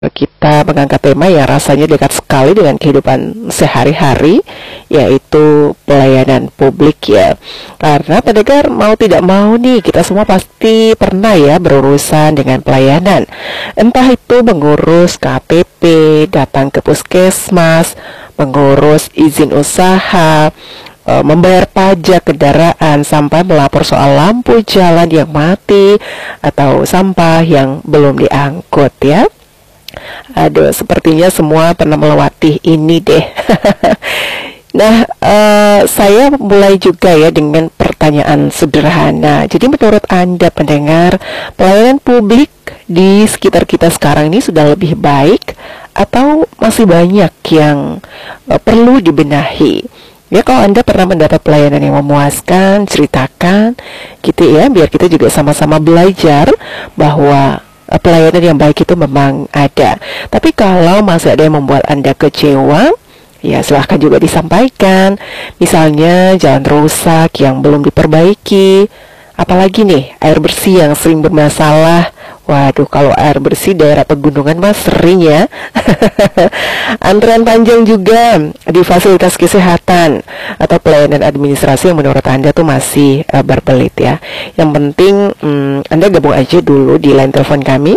kita mengangkat tema yang rasanya dekat sekali dengan kehidupan sehari-hari, yaitu pelayanan publik ya. Karena pendengar mau tidak mau nih, kita semua pasti pernah ya berurusan dengan pelayanan. Entah itu mengurus KTP, datang ke puskesmas, mengurus izin usaha, membayar pajak kendaraan, sampai melapor soal lampu jalan yang mati atau sampah yang belum diangkut ya. Aduh, sepertinya semua pernah melewati ini deh. Nah, saya mulai juga ya dengan pertanyaan sederhana. Jadi menurut Anda pendengar, pelayanan publik di sekitar kita sekarang ini sudah lebih baik atau masih banyak yang perlu dibenahi? Ya, kalau Anda pernah mendapat pelayanan yang memuaskan, ceritakan gitu ya, biar kita juga sama-sama belajar bahwa pelayanan yang baik itu memang ada. Tapi kalau masih ada yang membuat Anda kecewa, ya silahkan juga disampaikan. Misalnya jalan rusak yang belum diperbaiki, apalagi nih air bersih yang sering bermasalah. Waduh, kalau air bersih daerah pegunungan mas sering ya. Antrean panjang juga di fasilitas kesehatan atau pelayanan administrasi yang menurut Anda tuh masih berbelit ya. Yang penting Anda gabung aja dulu di line telepon kami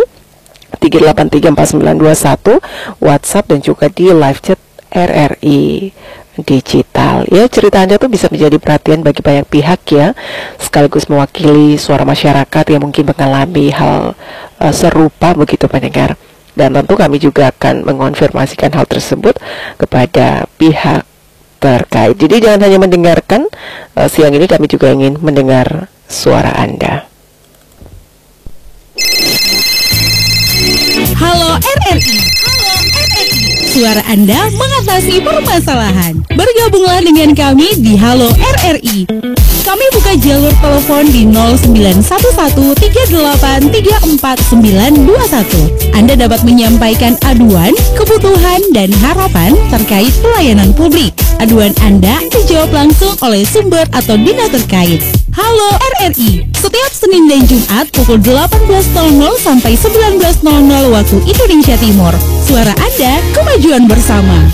3834921, WhatsApp, dan juga di live chat RRI Digital ya. Cerita Anda tuh bisa menjadi perhatian bagi banyak pihak ya, sekaligus mewakili suara masyarakat yang mungkin mengalami hal serupa begitu pendengar. Dan tentu kami juga akan mengonfirmasikan hal tersebut kepada pihak terkait. Jadi jangan hanya mendengarkan, siang ini kami juga ingin mendengar suara Anda. Halo RRI. Suara Anda mengatasi permasalahan. Bergabunglah dengan kami di Halo RRI. Kami buka jalur telepon di 0911383491. Anda dapat menyampaikan aduan, kebutuhan, dan harapan terkait pelayanan publik. Aduan Anda dijawab langsung oleh sumber atau dinas terkait. Halo RRI, setiap Senin dan Jumat pukul 18.00 sampai 19.00 waktu Indonesia Timur. Suara Anda, kemajuan bersama.